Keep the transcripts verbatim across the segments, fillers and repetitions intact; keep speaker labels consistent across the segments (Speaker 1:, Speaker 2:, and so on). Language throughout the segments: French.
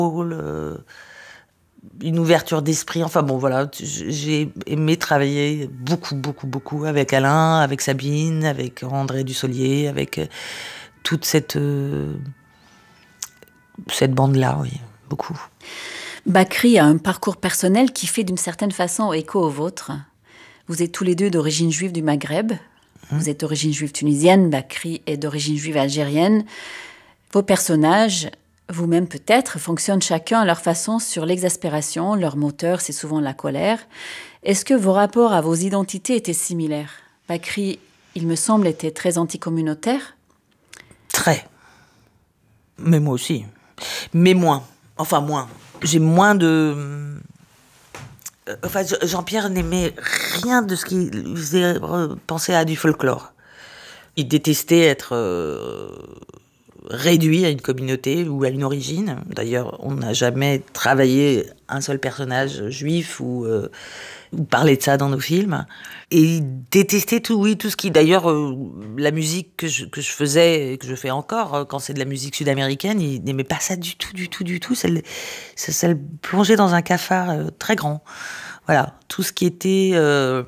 Speaker 1: euh, une ouverture d'esprit. Enfin bon, voilà, j'ai aimé travailler beaucoup, beaucoup, beaucoup avec Alain, avec Sabine, avec André Dussolier, avec toute cette, euh, cette bande-là, oui, beaucoup.
Speaker 2: Bakri a un parcours personnel qui fait d'une certaine façon écho au vôtre. Vous êtes tous les deux d'origine juive du Maghreb. Mmh. Vous êtes d'origine juive tunisienne, Bakri est d'origine juive algérienne. Vos personnages, vous-même peut-être, fonctionnent chacun à leur façon sur l'exaspération. Leur moteur, c'est souvent la colère. Est-ce que vos rapports à vos identités étaient similaires ? Bakri, il me semble, était très anticommunautaire.
Speaker 1: Très. Mais moi aussi. Mais moins. Enfin, moins. J'ai moins de... Enfin, Jean-Pierre n'aimait rien de ce qui lui faisait penser à du folklore. Il détestait être euh, réduit à une communauté ou à une origine. D'ailleurs, on n'a jamais travaillé un seul personnage juif ou, euh, ou parlé de ça dans nos films. Et il détestait tout, oui, tout ce qui... D'ailleurs, euh, la musique que je, que je faisais, et que je fais encore, euh, quand c'est de la musique sud-américaine, il n'aimait pas ça du tout, du tout, du tout. Ça, ça, ça le plongeait dans un cafard euh, très grand. Voilà, tout ce qui était euh,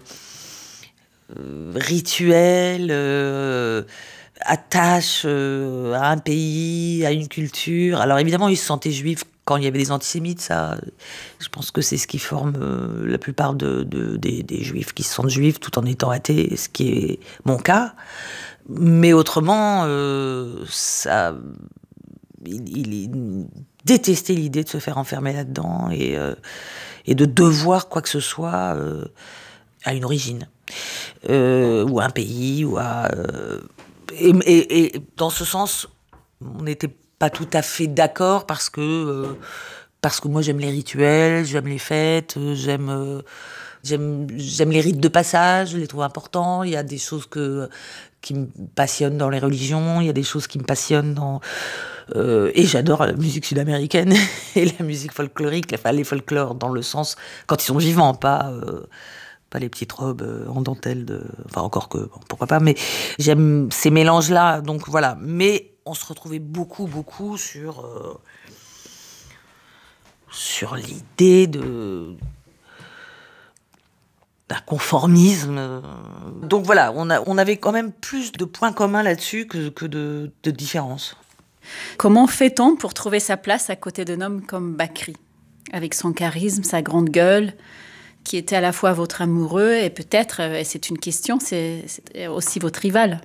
Speaker 1: euh, rituel, euh, attache euh, à un pays, à une culture. Alors évidemment, il se sentait juif quand il y avait des antisémites, ça, je pense que c'est ce qui forme euh, la plupart de, de, des, des juifs qui se sentent juifs tout en étant athées, ce qui est mon cas. Mais autrement, euh, ça, il, il, il détestait l'idée de se faire enfermer là-dedans et, euh, et de devoir quoi que ce soit euh, à une origine, euh, ou à un pays, ou à... Euh, et, et, et dans ce sens, on n'était pas tout à fait d'accord parce que euh, parce que moi j'aime les rituels, j'aime les fêtes, j'aime euh, j'aime j'aime les rites de passage, je les trouve importants. Il y a des choses que qui me passionnent dans les religions, il y a des choses qui me passionnent dans euh, et j'adore la musique sud-américaine et la musique folklorique, enfin les folklores dans le sens quand ils sont vivants, pas euh, pas les petites robes euh, en dentelle de... Enfin, encore que, bon, pourquoi pas, mais j'aime ces mélanges-là, donc voilà. Mais on se retrouvait beaucoup, beaucoup sur... Euh, sur l'idée de... d'un conformisme. Donc voilà, on, a, on avait quand même plus de points communs là-dessus que, que de, de différences.
Speaker 2: Comment fait-on pour trouver sa place à côté d'un homme comme Bakri, avec son charisme, sa grande gueule, qui était à la fois votre amoureux et peut-être, et c'est une question, c'est, c'est aussi votre rival.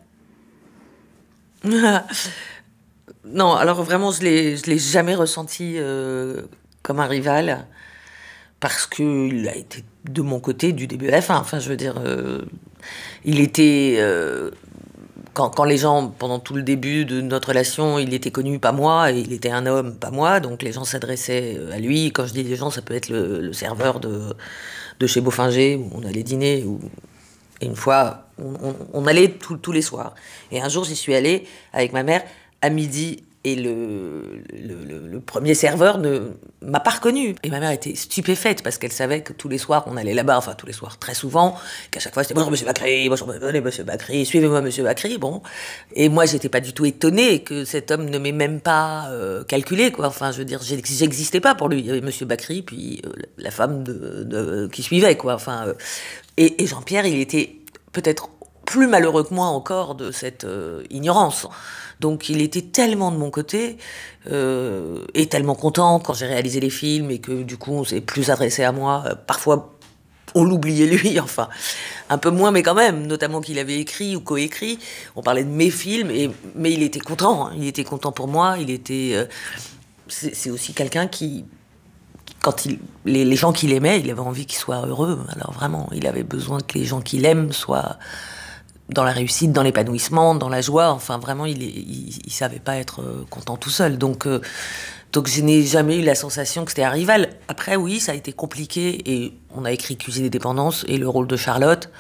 Speaker 1: Non, alors vraiment, je l'ai, je l'ai jamais ressenti euh, comme un rival, parce qu'il a été de mon côté du début à la fin. Enfin, je veux dire, euh, il était... Euh, quand, quand les gens, pendant tout le début de notre relation, il était connu, pas moi, et il était un homme, pas moi, donc les gens s'adressaient à lui. Quand je dis les gens, ça peut être le, le serveur de... de chez Beaufinger, où on allait dîner, où... et une fois, on, on, on allait tout, tous les soirs. Et un jour, j'y suis allée avec ma mère à midi, et le, le, le, le premier serveur ne m'a pas reconnue. Et ma mère était stupéfaite, parce qu'elle savait que tous les soirs, on allait là-bas, enfin tous les soirs, très souvent, qu'à chaque fois, c'était « Bonjour, monsieur Bakri, bonjour, venez, monsieur Bakri, suivez-moi, monsieur Bakri », bon. Et moi, j'étais pas du tout étonnée que cet homme ne m'ait même pas euh, calculé, quoi. Enfin, je veux dire, j'existais pas pour lui. Il y avait monsieur Bakri, puis euh, la femme de, de, qui suivait, quoi. Enfin, euh, et, et Jean-Pierre, il était peut-être plus malheureux que moi encore de cette euh, ignorance. Donc il était tellement de mon côté, euh, et tellement content quand j'ai réalisé les films et que du coup on s'est plus adressé à moi. Euh, parfois on l'oubliait lui, enfin un peu moins, mais quand même, notamment qu'il avait écrit ou coécrit. On parlait de mes films, et, mais il était content, hein, il était content pour moi. Il était, euh, c'est, c'est aussi quelqu'un qui, quand il, les, les gens qu'il aimait, il avait envie qu'ils soient heureux. Alors vraiment, il avait besoin que les gens qu'il aime soient dans la réussite, dans l'épanouissement, dans la joie. Enfin, vraiment, il, il, il savait pas être content tout seul. Donc, euh, donc, je n'ai jamais eu la sensation que c'était un rival. Après, oui, ça a été compliqué, et on a écrit Cuisine et dépendance, et le rôle de Charlotte,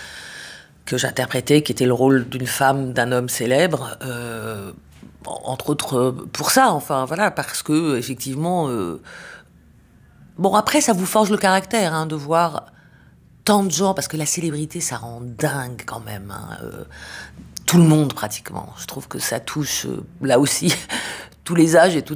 Speaker 1: que j'interprétais, qui était le rôle d'une femme, d'un homme célèbre, euh, entre autres pour ça, enfin, voilà, parce que, effectivement... Euh, bon, après, ça vous forge le caractère, hein, de voir... tant de gens, parce que la célébrité, ça rend dingue quand même. Hein. Euh, tout le monde, pratiquement. Je trouve que ça touche, euh, là aussi, tous les âges et toutes